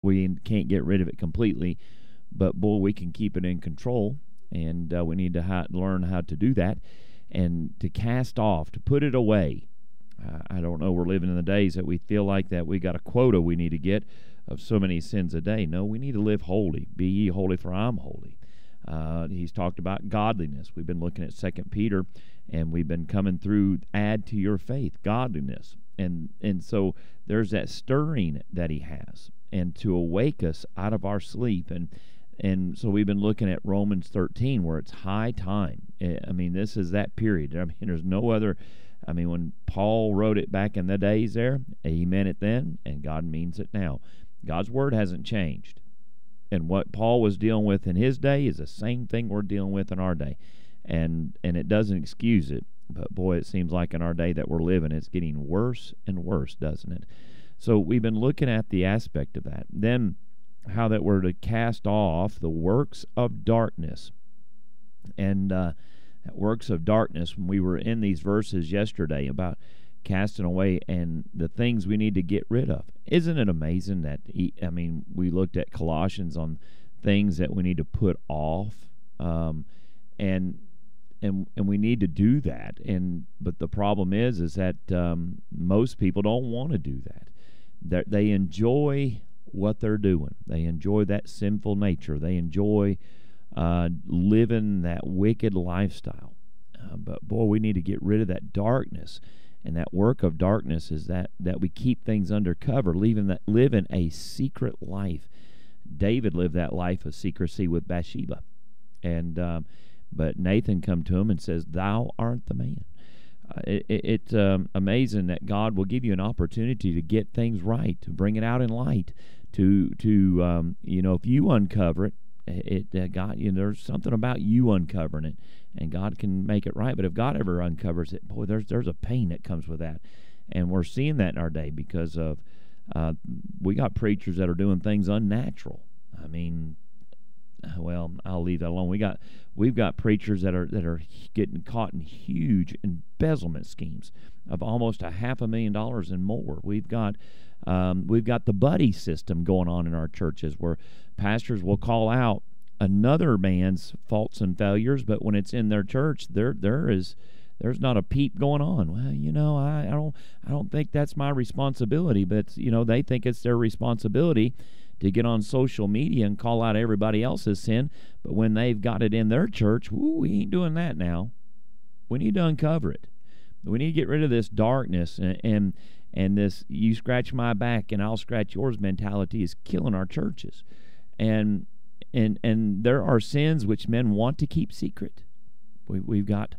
we can't get rid of it completely, but boy, we can keep it in control, and we need to learn how to do that, and to cast off, to put it away. I don't know, we're living in the days that we feel like that we got a quota we need to get of so many sins a day. No, we need to live holy. Be ye holy, for I'm holy. He's talked about godliness. We've been looking at 2 Peter, and we've been coming through, add to your faith, godliness. And so there's that stirring that he has, and to awake us out of our sleep. And so we've been looking at Romans 13, where it's high time. I mean, this is that period. I mean, there's no other. I mean, when Paul wrote it back in the days there, he meant it then, and God means it now. God's word hasn't changed. And what Paul was dealing with in his day is the same thing we're dealing with in our day. And it doesn't excuse it. But, boy, it seems like in our day that we're living, it's getting worse and worse, doesn't it? So we've been looking at the aspect of that. Then how that we're to cast off the works of darkness. And works of darkness, when we were in these verses yesterday about casting away and the things we need to get rid of. Isn't it amazing that, we looked at Colossians on things that we need to put off, and we need to do that. But the problem is that most people don't want to do that. They enjoy what they're doing. They enjoy that sinful nature. They enjoy living that wicked lifestyle. But boy, we need to get rid of that darkness, and that work of darkness is that we keep things undercover, living a secret life. David lived that life of secrecy with Bathsheba, but Nathan come to him and says, "Thou art the man." It's amazing that God will give you an opportunity to get things right, to bring it out in light, to if you uncover it. God, there's something about you uncovering it, and God can make it right. But if God ever uncovers it, boy, there's a pain that comes with that, and we're seeing that in our day because of we got preachers that are doing things unnatural. I mean, well, I'll leave that alone. We've got preachers that are getting caught in huge embezzlement schemes of almost $500,000 and more. We've got the buddy system going on in our churches where pastors will call out another man's faults and failures, but when it's in their church, there's not a peep going on. Well, I don't think that's my responsibility, but they think it's their responsibility to get on social media and call out everybody else's sin. But when they've got it in their church, we ain't doing that now. We need to uncover it. We need to get rid of this darkness and this "you scratch my back and I'll scratch yours" mentality is killing our churches. And there are sins which men want to keep secret. We've got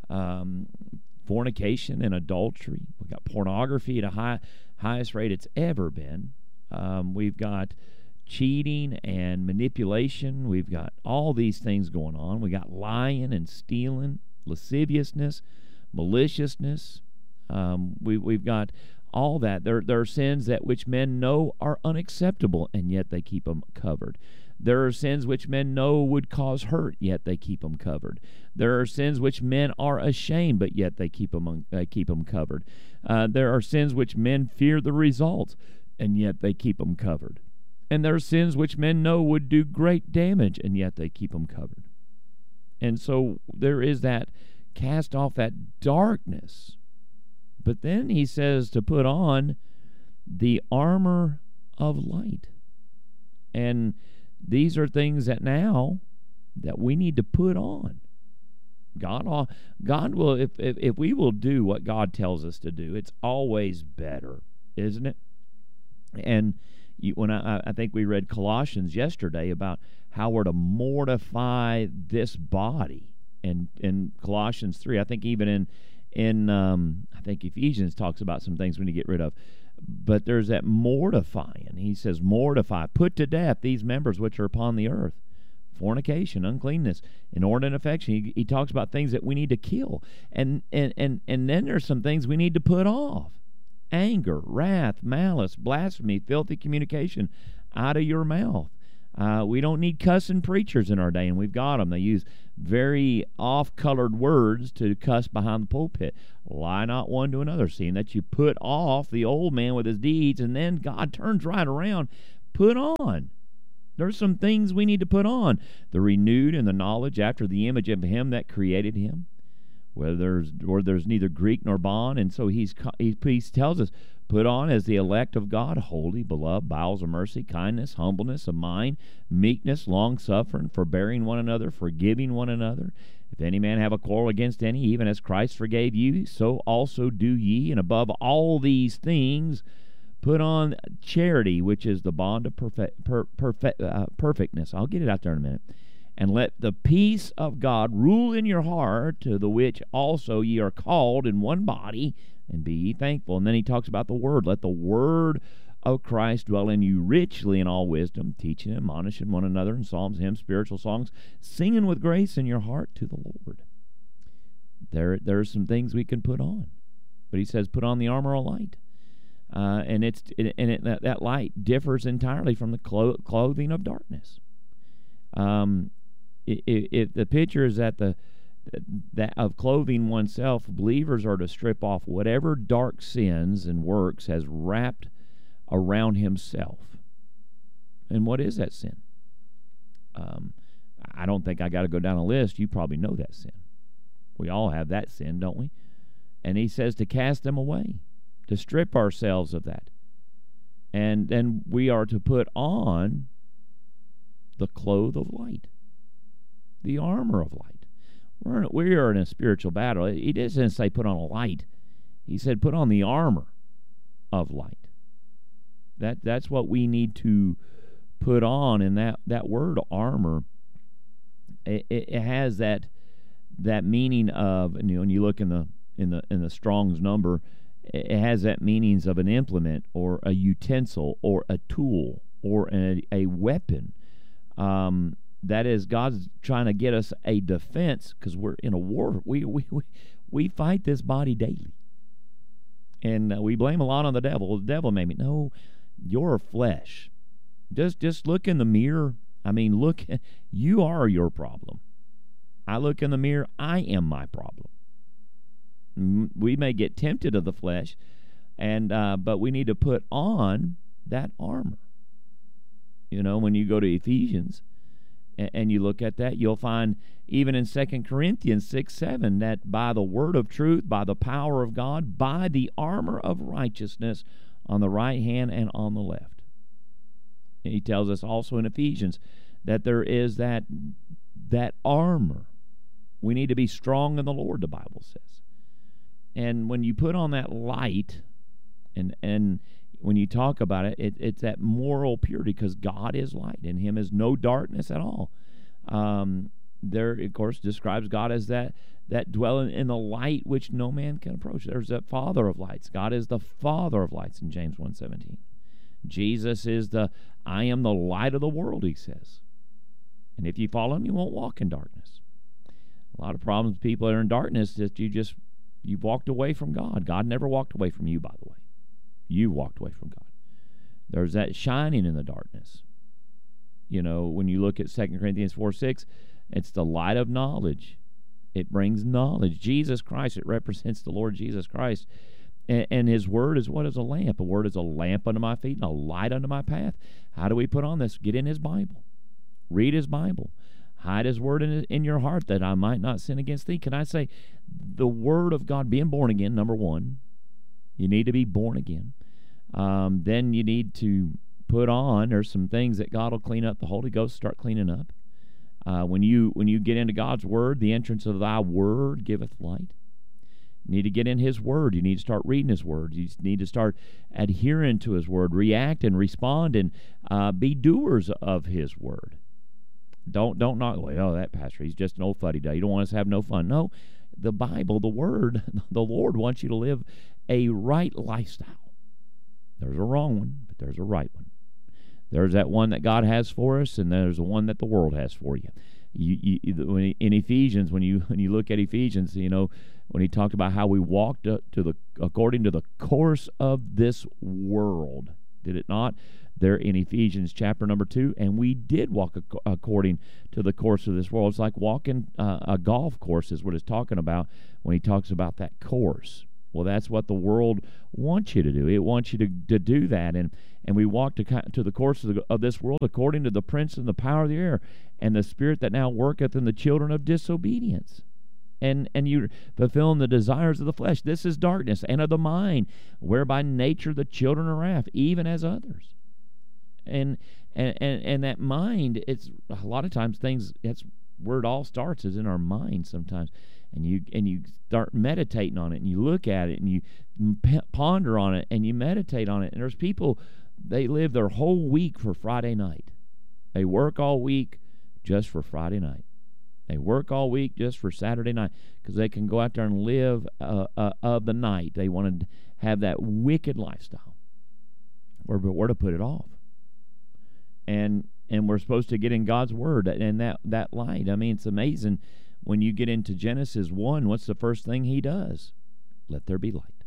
fornication and adultery. We've got pornography at a highest rate it's ever been. We've got cheating and manipulation. We've got all these things going on. We got lying and stealing, lasciviousness, maliciousness. We've got all that. There are sins that which men know are unacceptable, and yet they keep them covered. There are sins which men know would cause hurt, yet they keep them covered. There are sins which men are ashamed, but yet they keep them covered. There are sins which men fear the results, and yet they keep them covered. And there are sins which men know would do great damage, and yet they keep them covered. And so there is that cast off that darkness. But then he says to put on the armor of light. And these are things that now that we need to put on. God will, if we will do what God tells us to do, it's always better, isn't it? And when I think we read Colossians yesterday about how we're to mortify this body, and in Colossians 3, I think even in I think Ephesians talks about some things we need to get rid of. But there's that mortifying. He says, mortify, put to death these members which are upon the earth. Fornication, uncleanness, inordinate affection. He talks about things that we need to kill. And then there's some things we need to put off. Anger, wrath, malice, blasphemy, filthy communication out of your mouth. We don't need cussing preachers in our day, and we've got them. They use very off-colored words to cuss behind the pulpit. Lie not one to another, seeing that you put off the old man with his deeds, and then God turns right around, put on. There's some things we need to put on. The renewed in the knowledge after the image of him that created him, where there's neither Greek nor bond. And so he tells us, put on as the elect of God, holy, beloved, bowels of mercy, kindness, humbleness of mind, meekness, long-suffering, forbearing one another, forgiving one another. If any man have a quarrel against any, even as Christ forgave you, so also do ye. And above all these things, put on charity, which is the bond of perfectness. I'll get it out there in a minute. And let the peace of God rule in your heart, to the which also ye are called in one body, and be ye thankful. And then he talks about the word. Let the word of Christ dwell in you richly in all wisdom, teaching and admonishing one another in psalms, hymns, spiritual songs, singing with grace in your heart to the Lord. There are some things we can put on. But he says, put on the armor of light. That light differs entirely from the clothing of darkness. If the picture is that of clothing oneself, believers are to strip off whatever dark sins and works has wrapped around himself. And what is that sin? I don't think I got to go down a list. You probably know that sin. We all have that sin, don't we? And he says to cast them away, to strip ourselves of that. And then we are to put on the cloth of light, the armor of light. We are in a spiritual battle. He doesn't say put on a light. He said put on the armor of light. That's what we need to put on. And that word armor, it has that meaning of, and when you look in the Strong's number, it has that meanings of an implement or a utensil or a tool or a weapon. That is, God's trying to get us a defense because we're in a war. We fight this body daily. And we blame a lot on the devil. The devil made me. No, your flesh. Just look in the mirror. I mean, look, you are your problem. I look in the mirror, I am my problem. We may get tempted of the flesh, but we need to put on that armor. You know, when you go to Ephesians and you look at that, you'll find even in 2 Corinthians 6:7 that by the word of truth, by the power of God, by the armor of righteousness on the right hand and on the left. And he tells us also in Ephesians that there is that armor. We need to be strong in the Lord, the Bible says. And when you put on that light, and when you talk about it, it's that moral purity, because God is light. In him is no darkness at all. There, of course, describes God as that dwelling in the light which no man can approach. There's that Father of lights. God is the Father of lights in James 1:17. Jesus is I am the light of the world, he says. And if you follow him, you won't walk in darkness. A lot of problems with people that are in darkness that you've walked away from God. God never walked away from you, by the way. You walked away from God. There's that shining in the darkness. You know, when you look at 2 Corinthians 4:6, it's the light of knowledge. It brings knowledge. Jesus Christ, it represents the Lord Jesus Christ. And his word is what is a lamp? A word is a lamp unto my feet and a light unto my path. How do we put on this? Get in his Bible. Read his Bible. Hide his word in your heart that I might not sin against thee. Can I say the word of God, being born again, number one, you need to be born again. Then you need to put on, there's some things that God will clean up. The Holy Ghost start cleaning up. When you get into God's word, the entrance of thy word giveth light. You need to get in his word. You need to start reading his word. You need to start adhering to his word, react and respond, and be doers of his word. Don't not, well, that pastor, he's just an old fuddy-duddy. You don't want us to have no fun. No, the Bible, the word, the Lord wants you to live a right lifestyle. There's a wrong one, but there's a right one. There's that one that God has for us, and there's the one that the world has for you. In Ephesians, when you look at Ephesians, you know, when he talked about how we walked according to the course of this world, did it not? There in Ephesians chapter number 2, and we did walk according to the course of this world. It's like walking a golf course is what it's talking about when he talks about that course. Well, that's what the world wants you to do. It wants you to do that. And and we walk to the course of this world according to the prince and the power of the air, and the spirit that now worketh in the children of disobedience. And you fulfilling the desires of the flesh. This is darkness, and of the mind, whereby nature the children of wrath, even as others. And that mind, it's a lot of times things. That's where it all starts, is in our mind sometimes. And you start meditating on it, and you look at it, and you ponder on it, and you meditate on it. And there's people, they live their whole week for Friday night. They work all week just for Friday night. They work all week just for Saturday night because they can go out there and live of the night. They want to have that wicked lifestyle. We're to put it off. And we're supposed to get in God's Word and that light. I mean, it's amazing. When you get into Genesis 1, what's the first thing he does? Let there be light.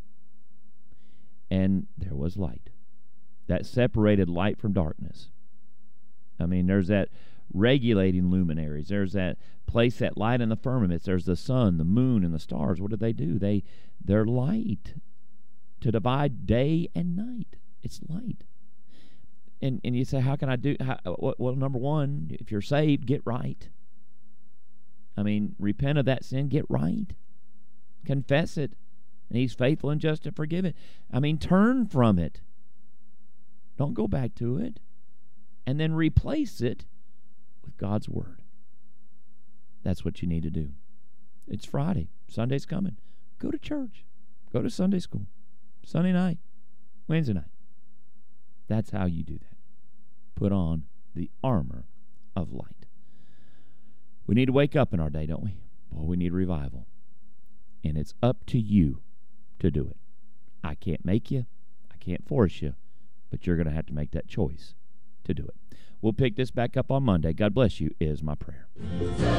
And there was light. That separated light from darkness. I mean, there's that regulating luminaries. There's that place, that light in the firmaments. There's the sun, the moon, and the stars. What do? They're light to divide day and night. It's light. And you say, how can I do? Well, number one, if you're saved, get right. I mean, repent of that sin, get right. Confess it. And he's faithful and just to forgive it. I mean, turn from it. Don't go back to it. And then replace it with God's Word. That's what you need to do. It's Friday. Sunday's coming. Go to church. Go to Sunday school. Sunday night. Wednesday night. That's how you do that. Put on the armor of light. We need to wake up in our day, don't we? Boy, we need revival. And it's up to you to do it. I can't make you. I can't force you. But you're going to have to make that choice to do it. We'll pick this back up on Monday. God bless you is my prayer.